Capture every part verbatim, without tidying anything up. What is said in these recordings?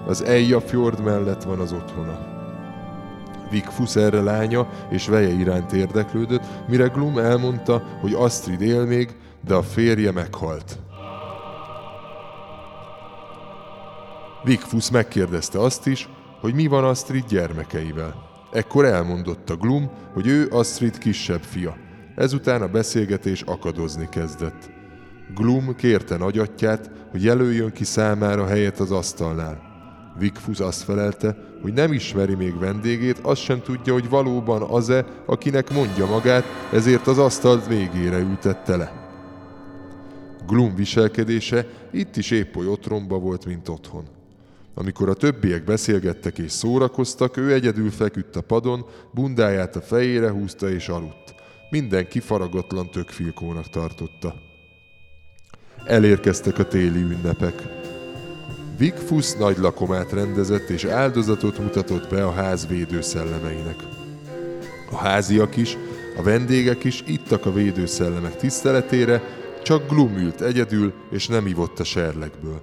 az Eyjafjord mellett van az otthona. Vigfús erre lánya és veje iránt érdeklődött, mire Glum elmondta, hogy Astrid él még, de a férje meghalt. Vigfús megkérdezte azt is, hogy mi van Astrid gyermekeivel. Ekkor elmondotta Glum, hogy ő Astrid kisebb fia. Ezután a beszélgetés akadozni kezdett. Glum kérte nagyatyját, hogy jelöljön ki számára helyet az asztalnál. Vigfús azt felelte, hogy nem ismeri még vendégét, azt sem tudja, hogy valóban az-e, akinek mondja magát, ezért az asztalt végére ültette le. Glum viselkedése itt is épp oly otromba volt, mint otthon. Amikor a többiek beszélgettek és szórakoztak, ő egyedül feküdt a padon, bundáját a fejére húzta és aludt. Mindenki faragatlan tökfilkónak tartotta. Elérkeztek a téli ünnepek. Vigfús nagy lakomát rendezett és áldozatot mutatott be a ház védőszellemeinek. A háziak is, a vendégek is ittak a védőszellemek tiszteletére, csak Glum ült egyedül és nem ivott a serlegből.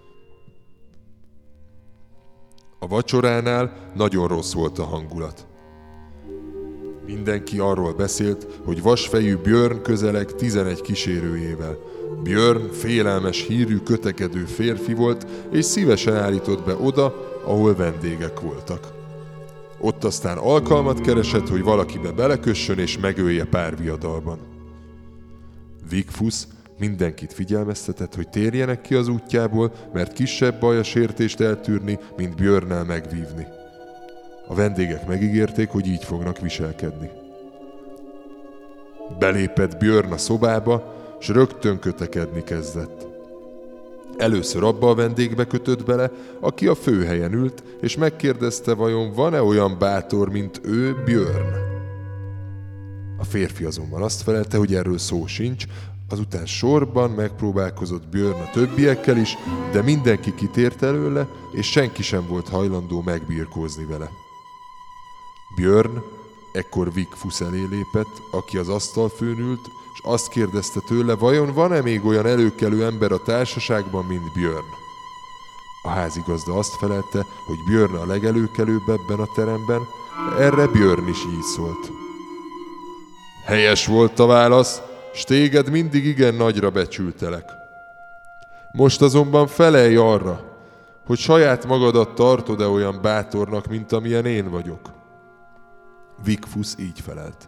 A vacsoránál nagyon rossz volt a hangulat. Mindenki arról beszélt, hogy vasfejű Björn közeleg tizenegy kísérőjével. Björn félelmes hírű kötekedő férfi volt, és szívesen állított be oda, ahol vendégek voltak. Ott aztán alkalmat keresett, hogy valakibe belekössön és megölje párviadalban. Vigfús mindenkit figyelmeztetett, hogy térjenek ki az útjából, mert kisebb baj a sértést eltűrni, mint Björnnel megvívni. A vendégek megígérték, hogy így fognak viselkedni. Belépett Björn a szobába, s rögtön kötekedni kezdett. Először abba a vendégbe kötött bele, aki a főhelyen ült, és megkérdezte, vajon van-e olyan bátor, mint ő, Björn. A férfi azonban azt felelte, hogy erről szó sincs, azután sorban megpróbálkozott Björn a többiekkel is, de mindenki kitért előle, és senki sem volt hajlandó megbirkózni vele. Björn ekkor Vigfús elé lépett, aki az asztalfőn ült, és azt kérdezte tőle, vajon van-e még olyan előkelő ember a társaságban, mint Björn. A házigazda azt felelte, hogy Björn a legelőkelőbb ebben a teremben, erre Björn is így szólt. Helyes volt a válasz, s téged mindig igen nagyra becsültelek. Most azonban felelj arra, hogy saját magadat tartod-e olyan bátornak, mint amilyen én vagyok. Vigfús így felelt.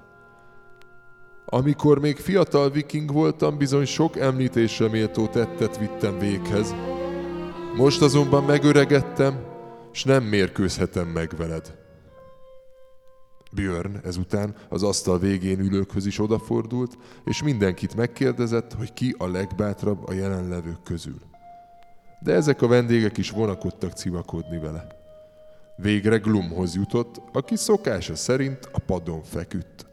Amikor még fiatal viking voltam, bizony sok említésre méltó tettet vittem véghez. Most azonban megöregedtem, s nem mérkőzhetem meg veled. Björn ezután az asztal végén ülőkhöz is odafordult, és mindenkit megkérdezett, hogy ki a legbátrabb a jelenlevők közül. De ezek a vendégek is vonakodtak civakodni vele. Végre Glumhoz jutott, aki szokása szerint a padon feküdt.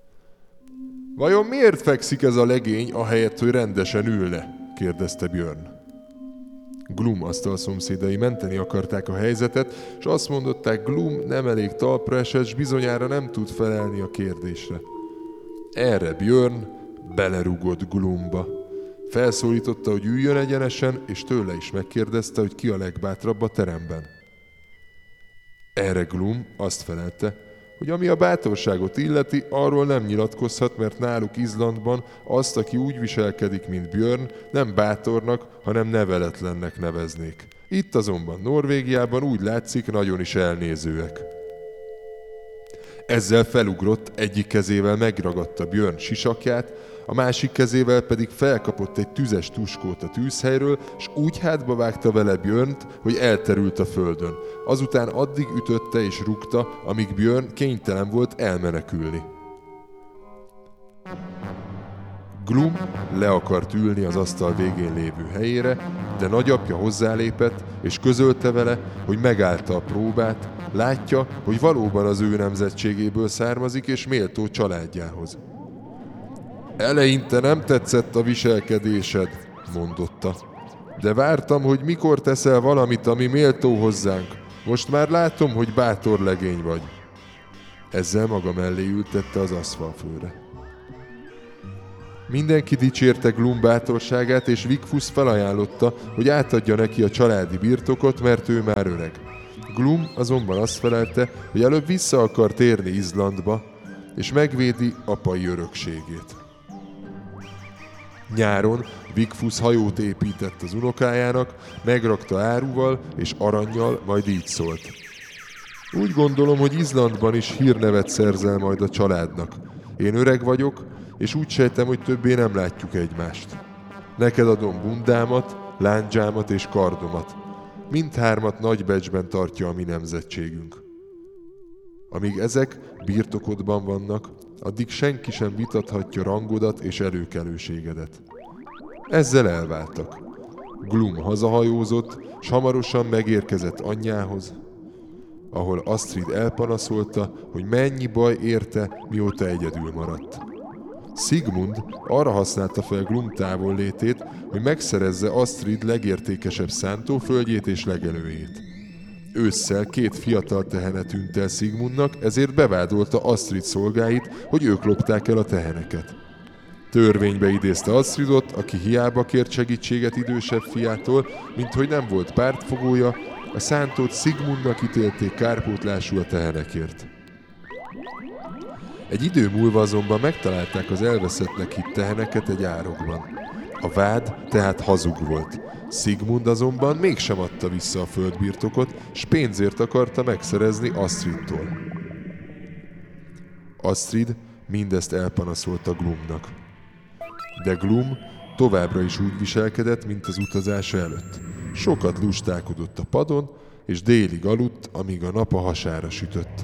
Vajon miért fekszik ez a legény, ahelyett, hogy rendesen ülne? Kérdezte Björn. Glum asztalszomszédai menteni akarták a helyzetet, és azt mondották, Glum nem elég talpra esett, s bizonyára nem tud felelni a kérdésre. Erre Björn belerúgott Glumba. Felszólította, hogy üljön egyenesen, és tőle is megkérdezte, hogy ki a legbátrabb a teremben. Erre Glum azt felelte, hogy ami a bátorságot illeti, arról nem nyilatkozhat, mert náluk Izlandban azt, aki úgy viselkedik, mint Björn, nem bátornak, hanem neveletlennek neveznék. Itt azonban Norvégiában úgy látszik, nagyon is elnézőek. Ezzel felugrott, egyik kezével megragadta Björn sisakját, a másik kezével pedig felkapott egy tüzes tuskót a tűzhelyről, s úgy hátba vágta vele Björnt, hogy elterült a földön. Azután addig ütötte és rúgta, amíg Björn kénytelen volt elmenekülni. Glum le akart ülni az asztal végén lévő helyére, de nagyapja hozzálépett, és közölte vele, hogy megállta a próbát, látja, hogy valóban az ő nemzetségéből származik, és méltó családjához. Eleinte nem tetszett a viselkedésed, mondotta, de vártam, hogy mikor teszel valamit, ami méltó hozzánk. Most már látom, hogy bátor legény vagy. Ezzel maga mellé ültette az aszfalfőre. Mindenki dicsérte Glum bátorságát, és Vigfusz felajánlotta, hogy átadja neki a családi birtokot, mert ő már öreg. Glum azonban azt felelte, hogy előbb vissza akar térni Izlandba, és megvédi apai örökségét. Nyáron Vigfusz hajót épített az unokájának, megrakta áruval és arannyal, majd így szólt. Úgy gondolom, hogy Izlandban is hírnevet szerzel majd a családnak. Én öreg vagyok, és úgy sejtem, hogy többé nem látjuk egymást. Neked adom bundámat, lándzsámat és kardomat. Mindhármat nagy becsben tartja a mi nemzetségünk. Amíg ezek birtokodban vannak, addig senki sem vitathatja rangodat és előkelőségedet. Ezzel elváltak. Glum hazahajózott, s hamarosan megérkezett anyjához, ahol Astrid elpanaszolta, hogy mennyi baj érte, mióta egyedül maradt. Sigmund arra használta fel Glum távollétét, hogy megszerezze Astrid legértékesebb szántóföldjét és legelőjét. Ősszel két fiatal tehene tűnt el Sigmundnak, ezért bevádolta Astrid szolgáit, hogy ők lopták el a teheneket. Törvénybe idézte Astridot, aki hiába kért segítséget idősebb fiától, minthogy nem volt pártfogója, a szántót Sigmundnak ítélték kárpótlású a tehenekért. Egy idő múlva azonban megtalálták az elveszettnek hitt teheneket egy árokban. A vád tehát hazug volt. Sigmund azonban mégsem adta vissza a földbirtokot, s pénzért akarta megszerezni Astridtól. Astrid mindezt elpanaszolta Glumnak. De Glum továbbra is úgy viselkedett, mint az utazása előtt. Sokat lustálkodott a padon, és délig aludt, amíg a nap a hasára sütött.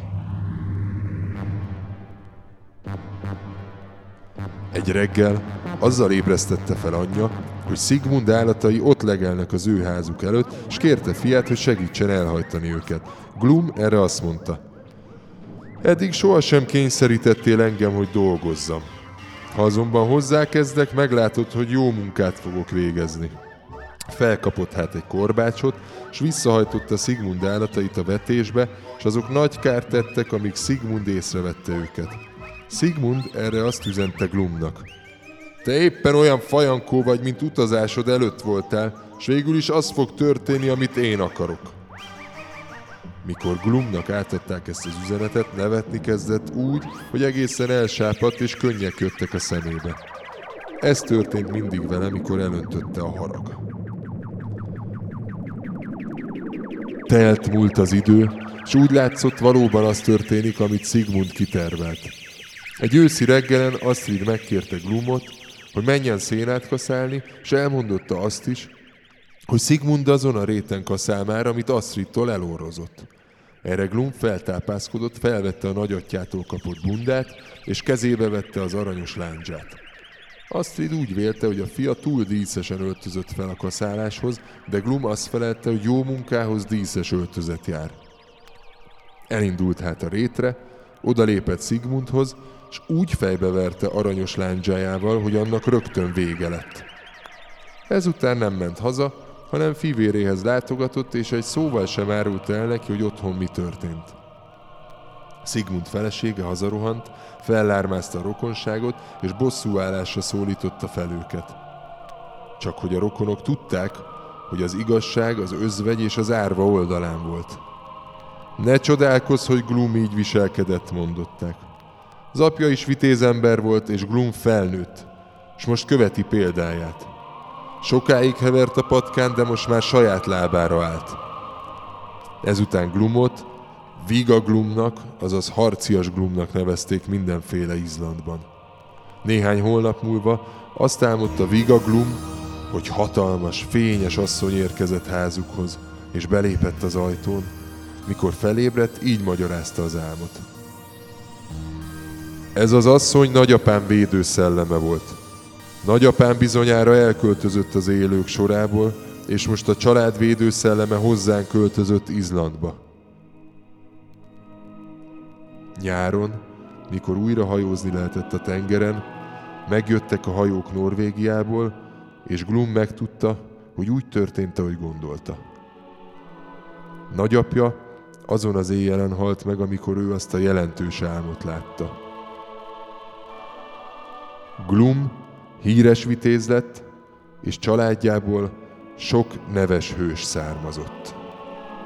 Egy reggel azzal ébresztette fel anyja, hogy Sigmund állatai ott legelnek az ő házuk előtt, s kérte fiát, hogy segítsen elhajtani őket. Glum erre azt mondta: eddig sohasem kényszerítettél engem, hogy dolgozzam. Ha azonban hozzákezdek, meglátod, hogy jó munkát fogok végezni. Felkapott hát egy korbácsot, s visszahajtotta Sigmund állatait a vetésbe, s azok nagy kárt tettek, amíg Sigmund észrevette őket. Sigmund erre azt üzente Glumnak: te éppen olyan fajankó vagy, mint utazásod előtt voltál, s végül is az fog történni, amit én akarok. Mikor Glumnak átadták ezt az üzenetet, nevetni kezdett úgy, hogy egészen elsápadt és könnyek jöttek a szemébe. Ez történt mindig vele, mikor elöntötte a harag. Telt múlt az idő, s úgy látszott, valóban az történik, amit Sigmund kitervelt. Egy őszi reggelen Astrid megkérte Glumot, hogy menjen szénát kaszálni, s elmondotta azt is, hogy Sigmund azon a réten kaszál már, amit Astridtól elorrozott. Erre Glum feltápászkodott, felvette a nagyatyjától kapott bundát, és kezébe vette az aranyos lándzsát. Astrid úgy vélte, hogy a fia túl díszesen öltözött fel a kaszáláshoz, de Glum azt felelte, hogy jó munkához díszes öltözet jár. Elindult hát a rétre, odalépett Sigmundhoz, s úgy fejbeverte aranyos lándzsájával, hogy annak rögtön vége lett. Ezután nem ment haza, hanem fivéréhez látogatott, és egy szóval sem árult el neki, hogy otthon mi történt. Sigmund felesége hazarohant, fellármázta a rokonságot, és bosszúállásra szólította fel őket. Csak hogy a rokonok tudták, hogy az igazság az özvegy és az árva oldalán volt. Ne csodálkozz, hogy Glum így viselkedett, mondották. Az apja is vitéz ember volt, és Glum felnőtt, s most követi példáját. Sokáig hevert a patkán, de most már saját lábára állt. Ezután Glumot Viga Glumnak, azaz harcias Glumnak nevezték mindenféle Izlandban. Néhány hónap múlva azt álmodta Viga Glum, hogy hatalmas, fényes asszony érkezett házukhoz, és belépett az ajtón. Mikor felébredt, így magyarázta az álmot. Ez az asszony nagyapám védőszelleme volt. Nagyapám bizonyára elköltözött az élők sorából, és most a család védőszelleme hozzánk költözött Izlandba. Nyáron, mikor újra hajózni lehetett a tengeren, megjöttek a hajók Norvégiából, és Glum megtudta, hogy úgy történt, ahogy gondolta. Nagyapja azon az éjjelen halt meg, amikor ő azt a jelentős álmot látta. Glum Híres vitéz lett, és családjából sok neves hős származott.